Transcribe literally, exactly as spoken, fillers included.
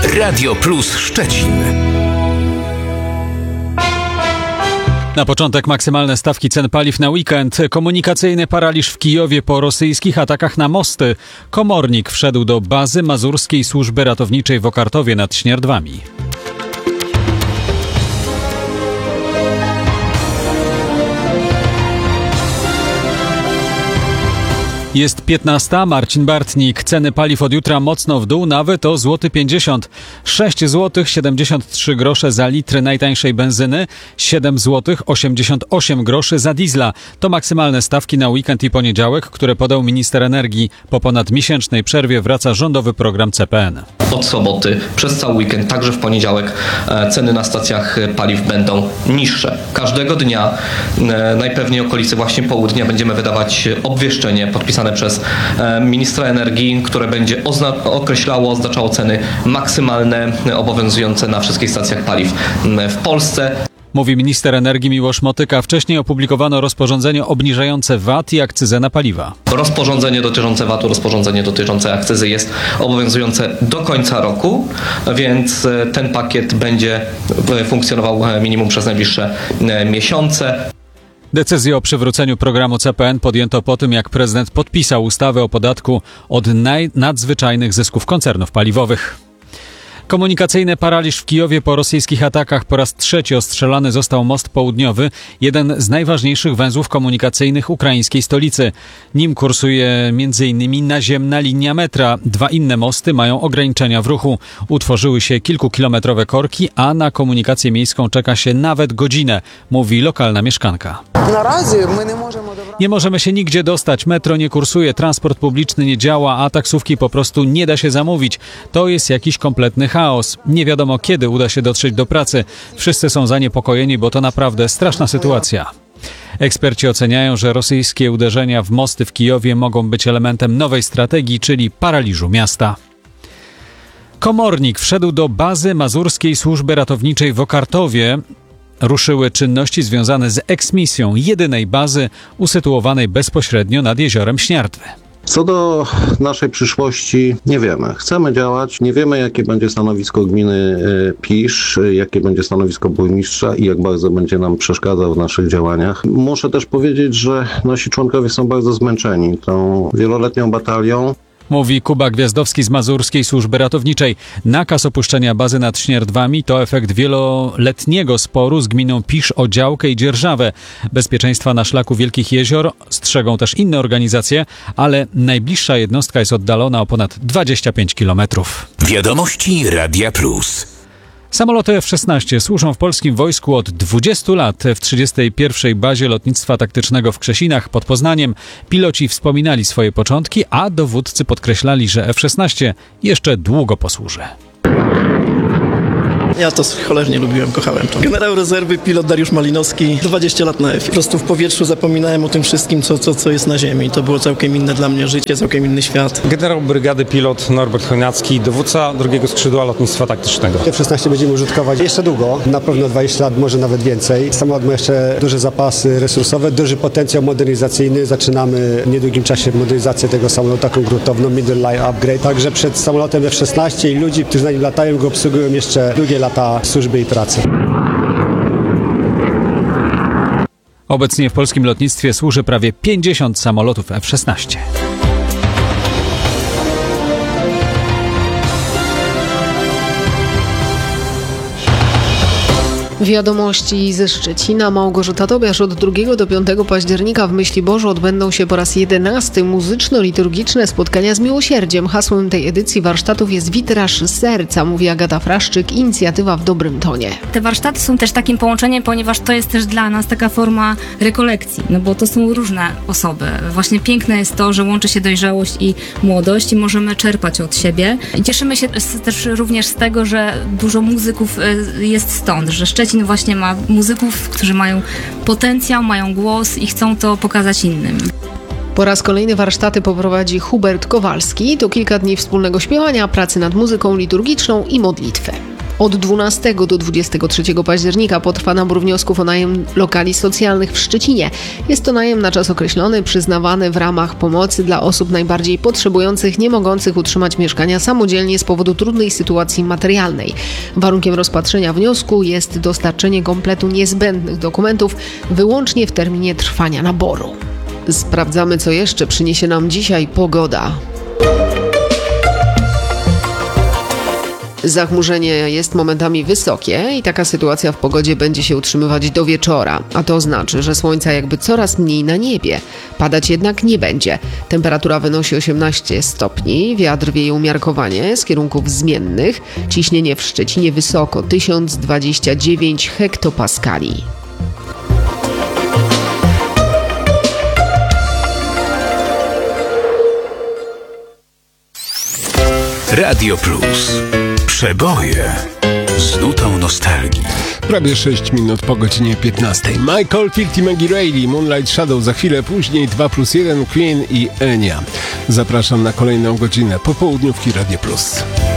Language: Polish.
Radio Plus Szczecin. Na początek maksymalne stawki cen paliw na weekend. Komunikacyjny paraliż w Kijowie po rosyjskich atakach na mosty. Komornik wszedł do bazy Mazurskiej Służby Ratowniczej w Okartowie nad Śnierdwami. Jest piętnasta. Marcin Bartnik. Ceny paliw od jutra mocno w dół, nawet o złoty pięćdziesiąt. sześć złotych siedemdziesiąt trzy grosze za litr najtańszej benzyny, siedem złotych osiemdziesiąt osiem groszy za diesla. To maksymalne stawki na weekend i poniedziałek, które podał minister energii. Po ponad miesięcznej przerwie wraca rządowy program C P N. Od soboty przez cały weekend, także w poniedziałek, ceny na stacjach paliw będą niższe. Każdego dnia, najpewniej okolicy właśnie południa, będziemy wydawać obwieszczenie podpisane przez ministra energii, które będzie ozna- określało, oznaczało ceny maksymalne obowiązujące na wszystkich stacjach paliw w Polsce. Mówi minister energii Miłosz Motyka. Wcześniej opublikowano rozporządzenie obniżające V A T i akcyzę na paliwa. Rozporządzenie dotyczące V A T-u, rozporządzenie dotyczące akcyzy jest obowiązujące do końca roku, więc ten pakiet będzie funkcjonował minimum przez najbliższe miesiące. Decyzję o przywróceniu programu C P N podjęto po tym, jak prezydent podpisał ustawę o podatku od naj- nadzwyczajnych zysków koncernów paliwowych. Komunikacyjny paraliż w Kijowie po rosyjskich atakach. Po raz trzeci ostrzelany został most południowy, jeden z najważniejszych węzłów komunikacyjnych ukraińskiej stolicy. Nim kursuje między innymi naziemna linia metra. Dwa inne mosty mają ograniczenia w ruchu. Utworzyły się kilkukilometrowe korki, a na komunikację miejską czeka się nawet godzinę, mówi lokalna mieszkanka. Nie możemy się nigdzie dostać, metro nie kursuje, transport publiczny nie działa, a taksówki po prostu nie da się zamówić. To jest jakiś kompletny chaos. Nie wiadomo, kiedy uda się dotrzeć do pracy. Wszyscy są zaniepokojeni, bo to naprawdę straszna sytuacja. Eksperci oceniają, że rosyjskie uderzenia w mosty w Kijowie mogą być elementem nowej strategii, czyli paraliżu miasta. Komornik wszedł do bazy Mazurskiej Służby Ratowniczej w Okartowie. Ruszyły czynności związane z eksmisją jedynej bazy usytuowanej bezpośrednio nad jeziorem Śniardwy. Co do naszej przyszłości nie wiemy. Chcemy działać, nie wiemy, jakie będzie stanowisko gminy Pisz, jakie będzie stanowisko burmistrza i jak bardzo będzie nam przeszkadzał w naszych działaniach. Muszę też powiedzieć, że nasi członkowie są bardzo zmęczeni tą wieloletnią batalią. Mówi Kuba Gwiazdowski z Mazurskiej Służby Ratowniczej. Nakaz opuszczenia bazy nad Śnierdwami to efekt wieloletniego sporu z gminą Pisz o działkę i dzierżawę. Bezpieczeństwa na szlaku Wielkich Jezior strzegą też inne organizacje, ale najbliższa jednostka jest oddalona o ponad dwadzieścia pięć kilometrów. Wiadomości Radia Plus. Samoloty F szesnaście służą w polskim wojsku od dwudziestu lat. W trzydziestej pierwszej bazie lotnictwa taktycznego w Krzesinach pod Poznaniem piloci wspominali swoje początki, a dowódcy podkreślali, że F szesnaście jeszcze długo posłuży. Ja to cholernie lubiłem, kochałem to. Generał rezerwy, pilot Dariusz Malinowski, dwadzieścia lat na F. Po prostu w powietrzu zapominałem o tym wszystkim, co, co, co jest na ziemi. To było całkiem inne dla mnie życie, całkiem inny świat. Generał brygady, pilot Norbert Chojnacki, dowódca drugiego skrzydła lotnictwa taktycznego. F szesnaście będziemy użytkować jeszcze długo, na pewno dwadzieścia lat, może nawet więcej. Samolot ma jeszcze duże zapasy resursowe, duży potencjał modernizacyjny. Zaczynamy w niedługim czasie modernizację tego samolotu, taką gruntowną, middle line upgrade. Także przed samolotem F szesnaście i ludzi, którzy na nim latają, go obsługują jeszcze długie lata służby i pracy. Obecnie w polskim lotnictwie służy prawie pięćdziesiąt samolotów F szesnaście. Wiadomości ze Szczecina. Małgorzata Tobiasz. Od drugiego do piątego października w Myśli Bożu odbędą się po raz jedenasty muzyczno-liturgiczne spotkania z miłosierdziem. Hasłem tej edycji warsztatów jest Witraż serca, mówi Agata Fraszczyk, inicjatywa w dobrym tonie. Te warsztaty są też takim połączeniem, ponieważ to jest też dla nas taka forma rekolekcji, no bo to są różne osoby. Właśnie piękne jest to, że łączy się dojrzałość i młodość i możemy czerpać od siebie. I cieszymy się też również z tego, że dużo muzyków jest stąd, że Szczecin właśnie ma muzyków, którzy mają potencjał, mają głos i chcą to pokazać innym. Po raz kolejny warsztaty poprowadzi Hubert Kowalski. To kilka dni wspólnego śpiewania, pracy nad muzyką liturgiczną i modlitwy. Od dwunastego do dwudziestego trzeciego października potrwa nabór wniosków o najem lokali socjalnych w Szczecinie. Jest to najem na czas określony, przyznawany w ramach pomocy dla osób najbardziej potrzebujących, nie mogących utrzymać mieszkania samodzielnie z powodu trudnej sytuacji materialnej. Warunkiem rozpatrzenia wniosku jest dostarczenie kompletu niezbędnych dokumentów wyłącznie w terminie trwania naboru. Sprawdzamy, co jeszcze przyniesie nam dzisiaj pogoda. Zachmurzenie jest momentami wysokie i taka sytuacja w pogodzie będzie się utrzymywać do wieczora, a to znaczy, że słońca jakby coraz mniej na niebie. Padać jednak nie będzie. Temperatura wynosi osiemnaście stopni, wiatr wieje umiarkowanie z kierunków zmiennych, ciśnienie w Szczecinie wysoko tysiąc dwadzieścia dziewięć hektopaskali. Radio Plus. Przeboje z nutą nostalgii. Prawie sześć minut po godzinie piętnastej. Michael Field i Maggie Reilly, Moonlight Shadow, za chwilę później dwa plus jeden, Queen i Enya. Zapraszam na kolejną godzinę popołudniówki Radio Plus.